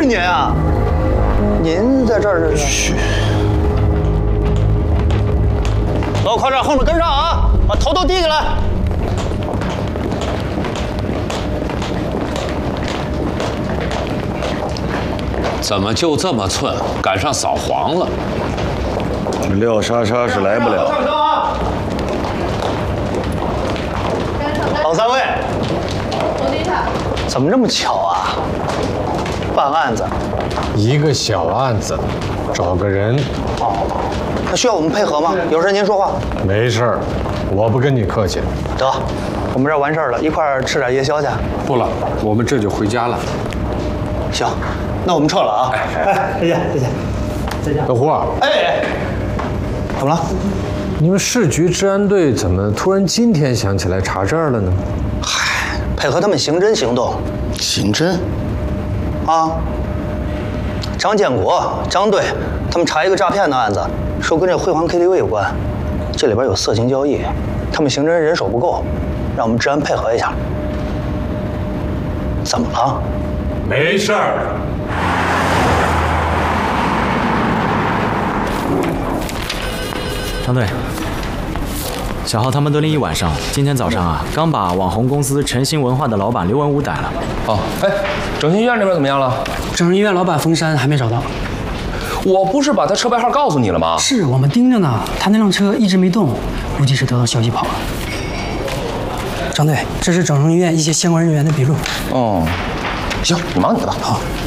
您啊？您在这儿是？ 嘘。 走，快点，后面跟上啊！把头都低下来。 怎么就这么寸，赶上扫黄了？ 这廖莎莎是来不了。 上车啊！老三位， 坐地下。 怎么这么巧啊？办案子。 一个小案子，找个人。 哦，那需要我们配合吗？有事您说话。 没事儿，我不跟你客气。 得，我们这儿完事儿了，一块儿吃点夜宵去。 不了，我们这就回家了。 行，那我们撤了啊！再见，再见，再见。 小胡啊， 哎，怎么了？ 你们市局治安队怎么突然今天想起来查这儿了呢？ 嗨，配合他们刑侦行动。 刑侦？ 啊，张建国、张队他们查一个诈骗的案子，说跟这辉煌 KTV 有关，这里边有色情交易，他们刑侦人手不够，让我们治安配合一下。怎么了？ 没事儿。 张队，小浩他们蹲了一晚上，今天早上啊，刚把网红公司晨星文化的老板刘文武逮了。 哦，哎，整形医院这边怎么样了？ 整形医院老板封山还没找到。 我不是把他车牌号告诉你了吗？ 是我们盯着呢，他那辆车一直没动，估计是得到消息跑了。张队，这是整形医院一些相关人员的笔录。 哦，行，你忙你的吧。 好。